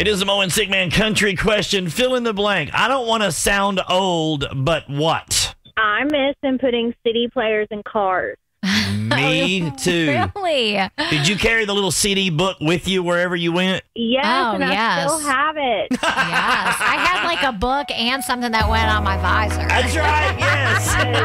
It is the Mo and Sick Man country question. Fill in the blank. I don't want to sound old, but what? I miss putting CD players in cars. Me too. Really? Did you carry the little CD book with you wherever you went? Yes, Oh, and I yes. still have it. Yes. I had like a book and something that went on my visor. That's right, yes.